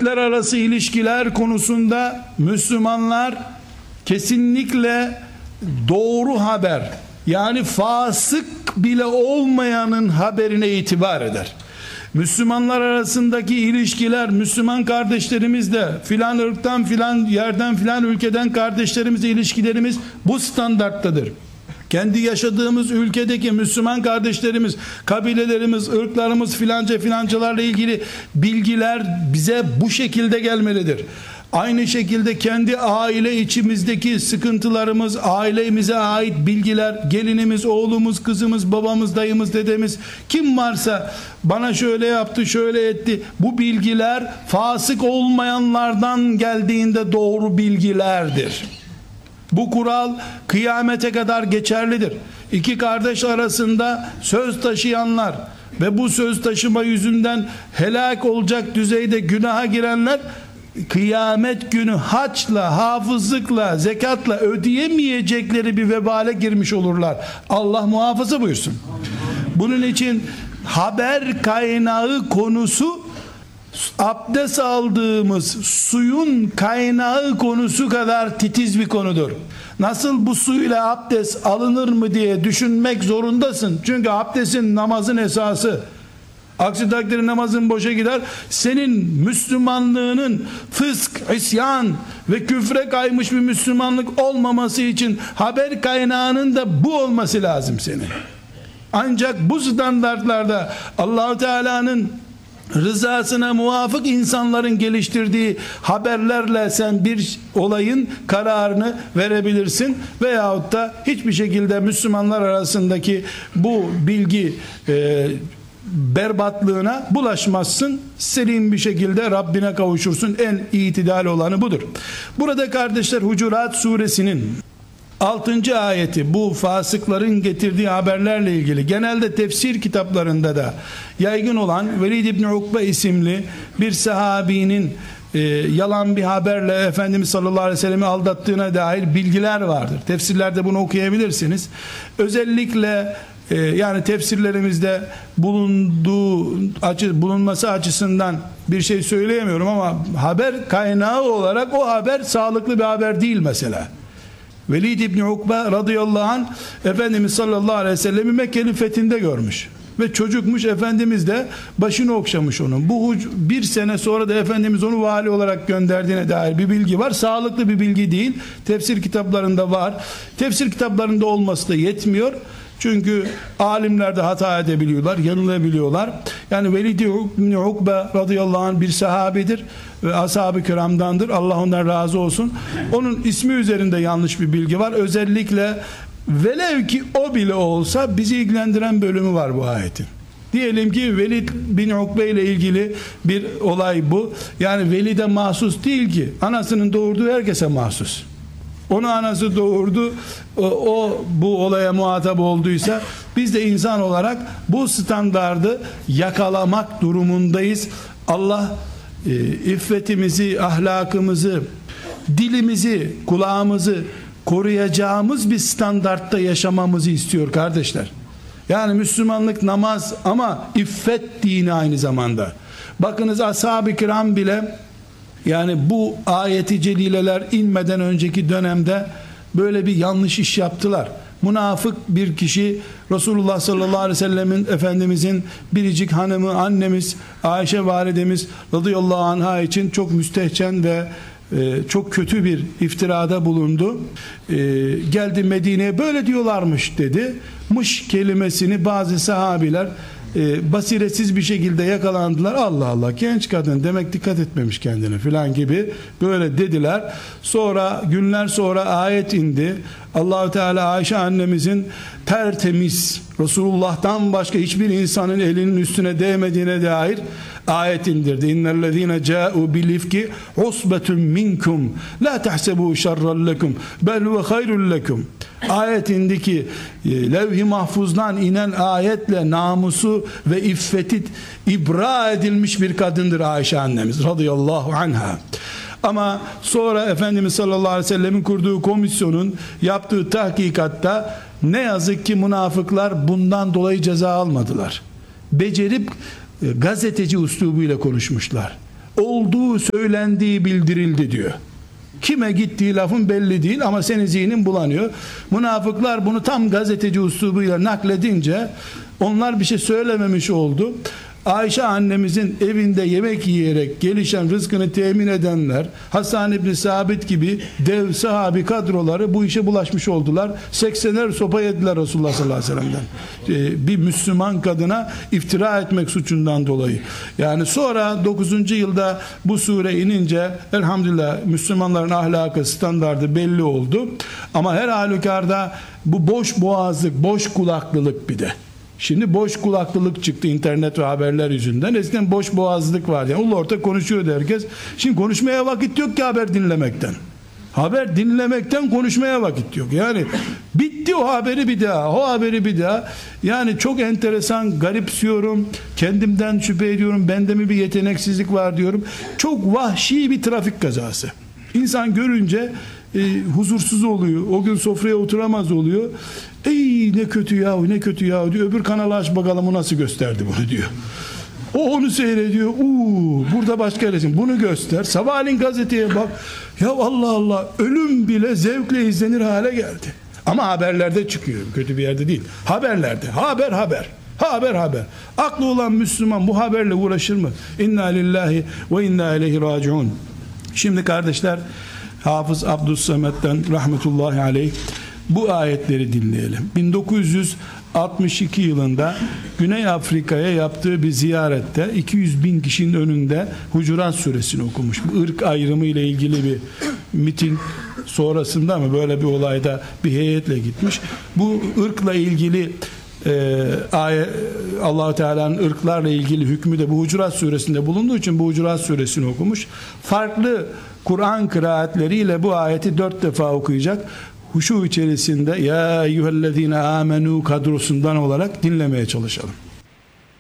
devletler arası ilişkiler konusunda Müslümanlar kesinlikle doğru haber, yani fasık bile olmayanın haberine itibar eder. Müslümanlar arasındaki ilişkiler, Müslüman kardeşlerimizle, filan ırktan, filan yerden, filan ülkeden kardeşlerimizle ilişkilerimiz bu standarttadır. Kendi yaşadığımız ülkedeki Müslüman kardeşlerimiz, kabilelerimiz, ırklarımız, filanca filancalarla ilgili bilgiler bize bu şekilde gelmelidir. Aynı şekilde kendi aile içimizdeki sıkıntılarımız, ailemize ait bilgiler, gelinimiz, oğlumuz, kızımız, babamız, dayımız, dedemiz, kim varsa bana şöyle yaptı, şöyle etti. Bu bilgiler fasık olmayanlardan geldiğinde doğru bilgilerdir. Bu kural kıyamete kadar geçerlidir. İki kardeş arasında söz taşıyanlar ve bu söz taşıma yüzünden helak olacak düzeyde günaha girenler, kıyamet günü haçla, hafızlıkla, zekatla ödeyemeyecekleri bir vebale girmiş olurlar. Allah muhafaza buyursun. Bunun için haber kaynağı konusu abdest aldığımız suyun kaynağı konusu kadar titiz bir konudur. Nasıl bu suyla abdest alınır mı diye düşünmek zorundasın. Çünkü abdestin, namazın esası. Aksi takdirde namazın boşa gider. Senin Müslümanlığının fısk, isyan ve küfre kaymış bir Müslümanlık olmaması için haber kaynağının da bu olması lazım senin. Ancak bu standartlarda Allah Teala'nın rızasına muvafık insanların geliştirdiği haberlerle sen bir olayın kararını verebilirsin veyahut da hiçbir şekilde Müslümanlar arasındaki bu bilgi berbatlığına bulaşmazsın. Selim bir şekilde Rabbine kavuşursun. En itidal olanı budur. Burada kardeşler, Hucurat suresinin 6. ayeti bu fasıkların getirdiği haberlerle ilgili genelde tefsir kitaplarında da yaygın olan Velid İbni Ukbe isimli bir sahabinin yalan bir haberle Efendimiz sallallahu aleyhi ve sellem'i aldattığına dair bilgiler vardır. Tefsirlerde bunu okuyabilirsiniz. Özellikle yani tefsirlerimizde bulunması açısından bir şey söyleyemiyorum ama haber kaynağı olarak o haber sağlıklı bir haber değil mesela. Velid İbni Ukbe radıyallahu anh Efendimiz sallallahu aleyhi ve sellem'i Mekke'nin fethinde görmüş ve çocukmuş, Efendimiz de başını okşamış onun. Bu bir sene sonra da Efendimiz onu vali olarak gönderdiğine dair bir bilgi var. Sağlıklı bir bilgi değil. Tefsir kitaplarında var. Tefsir kitaplarında olması da yetmiyor. Çünkü alimler de hata edebiliyorlar, yanılabiliyorlar. Yani Velid İbni Ukbe radıyallahu anh bir sahabedir ve ashab-ı kiramdandır. Allah ondan razı olsun. Onun ismi üzerinde yanlış bir bilgi var. Özellikle velev ki o bile olsa bizi ilgilendiren bölümü var bu ayetin. Diyelim ki Velid bin Ukbe ile ilgili bir olay bu. Yani Velid'e mahsus değil ki. Anasının doğurduğu herkese mahsus. Onu anası doğurdu, o bu olaya muhatap olduysa biz de insan olarak bu standardı yakalamak durumundayız. Allah iffetimizi, ahlakımızı, dilimizi, kulağımızı koruyacağımız bir standartta yaşamamızı istiyor kardeşler. Yani Müslümanlık namaz ama iffet dini aynı zamanda. Bakınız ashab-ı kiram bile, yani bu ayeti celileler inmeden önceki dönemde böyle bir yanlış iş yaptılar. Münafık bir kişi Resulullah sallallahu aleyhi ve sellemin, Efendimizin biricik hanımı, annemiz Ayşe validemiz radıyallahu anha için çok müstehcen ve çok kötü bir iftirada bulundu. Geldi Medine'ye, böyle diyorlarmış dedi. Mış kelimesini bazı sahabiler basiretsiz bir şekilde yakalandılar. Allah Allah, genç kadın demek dikkat etmemiş kendine filan gibi böyle dediler. Sonra günler sonra ayet indi. Allah-u Teala Ayşe annemizin tertemiz, Resulullah'tan başka hiçbir insanın elinin üstüne değmediğine dair ayet indirdi. İnnellezîne câ'u bilifki usbetun minkum la tahsebû şerran lekum bel ve hayrun lekum. Ayetindeki levh-i mahfuzdan inen ayetle namusu ve iffeti ibra edilmiş bir kadındır Ayşe annemiz radıyallahu anha. Ama sonra Efendimiz sallallahu aleyhi ve sellemin kurduğu komisyonun yaptığı tahkikatta ne yazık ki münafıklar bundan dolayı ceza almadılar. Becerip gazeteci üslubuyla konuşmuşlar. olduğu söylendiği bildirildi diyor. Kime gittiği lafın belli değil ama senin zihnin bulanıyor. Münafıklar bunu tam gazeteci üslubuyla nakledince onlar bir şey söylememiş oldu. Ayşe annemizin evinde yemek yiyerek gelişen rızkını temin edenler, Hasan İbni Sabit gibi dev sahabi kadroları bu işe bulaşmış oldular. 80'er sopa yediler Resulullah sallallahu aleyhi ve sellem'den. Bir Müslüman kadına iftira etmek suçundan dolayı. Yani sonra 9. yılda bu sure inince elhamdülillah Müslümanların ahlakı, standardı belli oldu. Ama her halükarda bu boş boğazlık, boş kulaklılık bir de. Şimdi boş kulaklılık çıktı internet ve haberler yüzünden. Eskiden boş boğazlık vardı. Yani ulu orta konuşuyordu herkes. Şimdi konuşmaya vakit yok ki haber dinlemekten. Haber dinlemekten konuşmaya vakit yok. Yani bitti o haberi bir daha. O haberi bir daha. Yani çok enteresan, garipsiyorum. Kendimden şüphe ediyorum. Bende mi bir yeteneksizlik var diyorum. Çok vahşi bir trafik kazası. İnsan görünce huzursuz oluyor. O gün sofraya oturamaz oluyor. Ey ne kötü yahu, ne kötü yahu diyor. Öbür kanalı aç bakalım o nasıl gösterdi bunu diyor. O onu seyrediyor. Burada başka resim. Bunu göster. Sabahleyin gazeteye bak. Ya Allah Allah, ölüm bile zevkle izlenir hale geldi. Ama haberlerde çıkıyor. Kötü bir yerde değil. Haberlerde. Haber. Aklı olan Müslüman bu haberle uğraşır mı? İnna lillahi ve inna ileyhi raciun. Şimdi kardeşler, Hafız Abdüssamet'ten rahmetullahi aleyh bu ayetleri dinleyelim. 1962 yılında Güney Afrika'ya yaptığı bir ziyarette 200 bin kişinin önünde Hucurat suresini okumuş. Bu ırk ayrımı ile ilgili bir miting sonrasında mı böyle bir olayda bir heyetle gitmiş. Bu ırkla ilgili Allah-u Teala'nın ırklarla ilgili hükmü de bu Hucurat suresinde bulunduğu için bu Hucurat suresini okumuş. Farklı Kur'an kıraatleriyle bu ayeti 4 defa okuyacak. Huşu içerisinde ya eyyühellezine amenu kadrosundan olarak dinlemeye çalışalım.